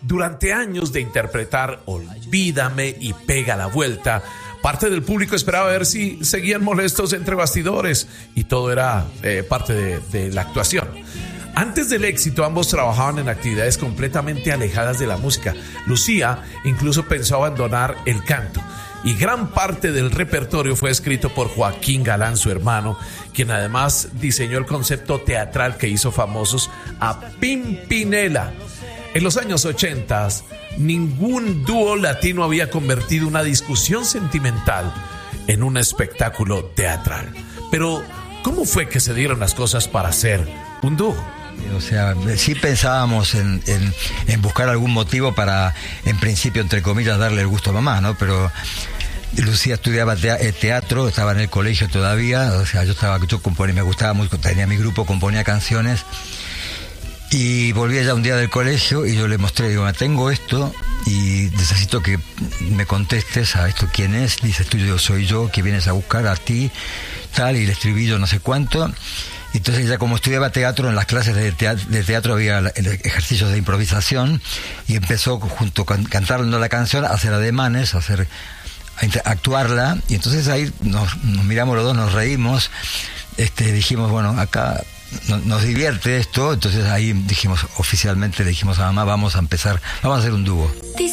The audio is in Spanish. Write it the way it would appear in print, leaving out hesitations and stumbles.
Durante años de interpretar Olvídame y Pega la Vuelta, parte del público esperaba ver si seguían molestos entre bastidores y todo era parte de la actuación. Antes del éxito, ambos trabajaban en actividades completamente alejadas de la música. Lucía incluso pensó abandonar el canto. Y gran parte del repertorio fue escrito por Joaquín Galán, su hermano, quien además diseñó el concepto teatral que hizo famosos a Pimpinela. En los años 80, ningún dúo latino había convertido una discusión sentimental en un espectáculo teatral. Pero, ¿cómo fue que se dieron las cosas para hacer un dúo? O sea, sí pensábamos en buscar algún motivo para, en principio, entre comillas, darle el gusto a mamá, ¿no? Pero Lucía estudiaba teatro, estaba en el colegio todavía, o sea, yo componía, me gustaba mucho, tenía mi grupo, componía canciones, y volví allá un día del colegio y yo le mostré, digo, tengo esto y necesito que me contestes a esto, ¿quién es? Dice, yo soy yo, que vienes a buscar a ti, tal, y el estribillo no sé cuánto. Entonces ella, como estudiaba teatro, en las clases de teatro había ejercicios de improvisación y empezó junto con cantando la canción a hacer ademanes, a actuarla, y entonces ahí nos miramos los dos, nos reímos, dijimos, bueno, acá nos divierte esto, entonces ahí oficialmente le dijimos a mamá, vamos a hacer un dúo.